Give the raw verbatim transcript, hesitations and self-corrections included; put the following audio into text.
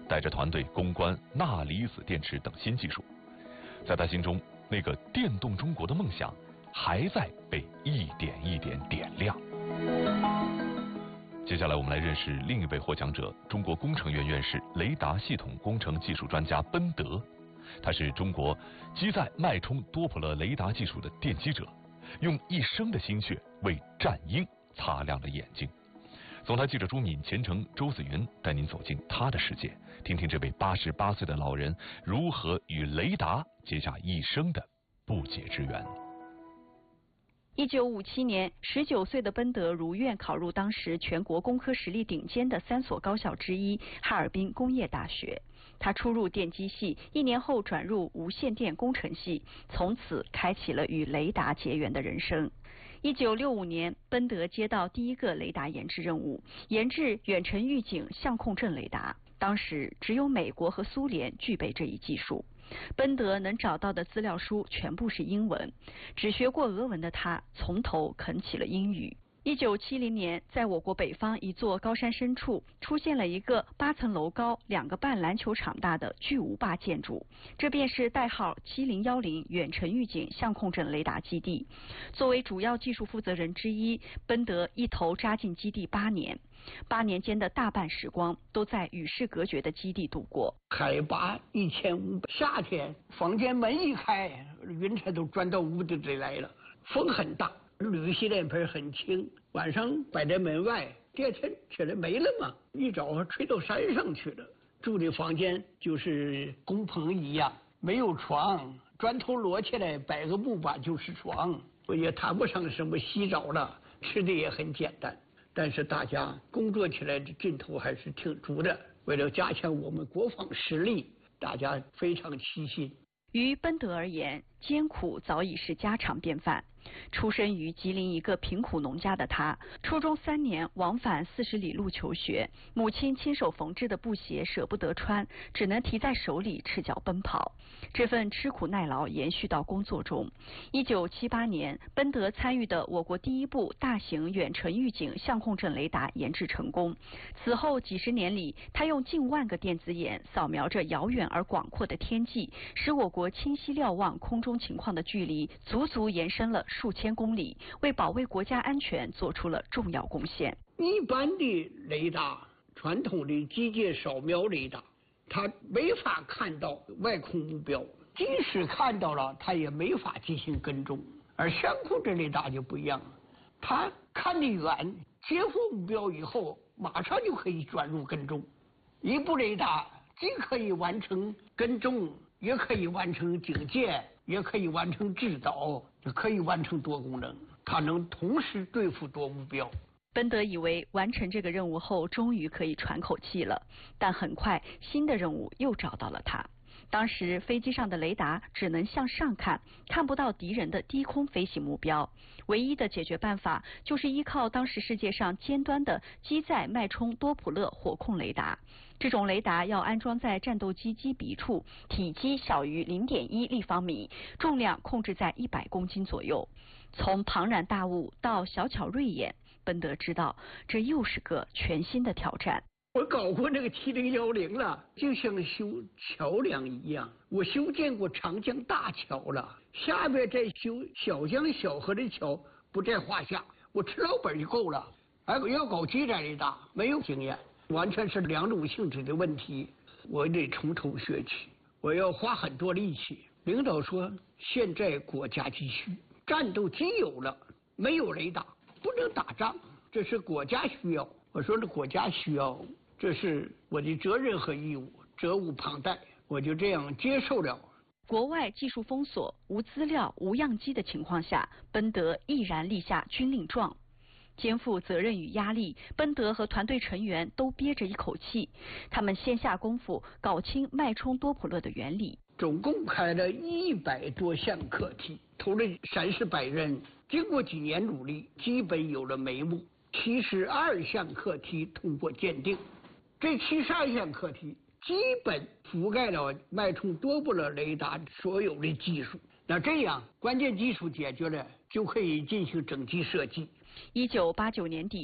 带着团队攻关钠离子电池等新技术。在他心中，那个电动中国的梦想还在被一点一点点亮。接下来我们来认识另一位获奖者，中国工程院院士、雷达系统工程技术专家奔德。他是中国机载脉冲多普勒雷达技术的奠基者，用一生的心血为战鹰擦亮了眼睛。总台记者朱敏、钱程、周子云带您走进他的世界，听听这位八十八岁的老人如何与雷达结下一生的不解之缘。 一九五七年，十九岁的奔德如愿考入当时全国工科实力顶尖的三所高校之一哈尔滨工业大学。他初入电机系，一年后转入无线电工程系，从此开启了与雷达结缘的人生。一九六五年，奔德接到第一个雷达研制任务，研制远程预警相控阵雷达。当时只有美国和苏联具备这一技术。奔德能找到的资料书全部是英文，只学过俄文的他从头啃起了英语。一九七零年，在我国北方一座高山深处，出现了一个八层楼高、两个半篮球场大的巨无霸建筑，这便是代号七零一零远程预警相控阵雷达基地。作为主要技术负责人之一，奔德一头扎进基地八年，八年间的大半时光都在与世隔绝的基地度过。 海拔一千五百，夏天房间门一开，云彩都钻到屋子里来了，风很大。铝吸脸盆很轻，晚上摆在门外，第二天起来没了嘛，一早吹到山上去了。住的房间就是工棚一样，没有床，砖头摞起来摆个木板就是床，我也谈不上什么洗澡了，吃的也很简单，但是大家工作起来的劲头还是挺足的。为了加强我们国防实力，大家非常齐心。 于奔德而言，艰苦早已是家常便饭。出身于吉林一个贫苦农家的他，初中三年往返四十里路求学，母亲亲手缝制的布鞋舍不得穿，只能提在手里赤脚奔跑。这份吃苦耐劳延续到工作中。一九七八年，奔德参与的我国第一部大型远程预警相控阵雷达研制成功。此后几十年里，他用近万个电子眼扫描着遥远而广阔的天际，使我国清晰瞭望空中情况的距离足足延伸了数千公里，为保卫国家安全做出了重要贡献。 一般的雷达，传统的机械扫描雷达，它没法看到外空目标，即使看到了，它也没法进行跟踪。而相控阵雷达就不一样了，它看得远，接获目标以后，马上就可以转入跟踪。一部雷达既可以完成跟踪，也可以完成警戒，也可以完成制导，也可以完成多功能，它能同时对付多目标。 奔德以为完成这个任务后，终于可以喘口气了，但很快新的任务又找到了他。当时飞机上的雷达只能向上看，看不到敌人的低空飞行目标。唯一的解决办法就是依靠当时世界上尖端的机载脉冲多普勒火控雷达。这种雷达要安装在战斗机机鼻处，体积小于 零点一立方米，重量控制在一百公斤左右。从庞然大物到小巧锐眼，奔德知道这又是个全新的挑战。 我搞过那个七零一零了，就像修桥梁一样，我修建过长江大桥了，下边再修小江小河的桥不在话下，我吃老本就够了。还要搞机载雷达，没有经验，完全是两种性质的问题，我得从头学起，我要花很多力气。领导说现在国家急需，战斗机有了，没有雷达不能打仗，这是国家需要。我说这国家需要，这是我的责任和义务，责无旁贷，我就这样接受了。 国外技术封锁、无资料、无样机的情况下，奔德毅然立下军令状。肩负责任与压力，奔德和团队成员都憋着一口气。他们先下功夫搞清脉冲多普勒的原理。 总共开了一百多项课题，投了三四百人，经过几年努力，基本有了眉目。七十二项课题通过鉴定，这七十二项课题基本覆盖了脉冲多普勒雷达所有的技术。那这样关键技术解决了，就可以进行整机设计。 一九八九年底。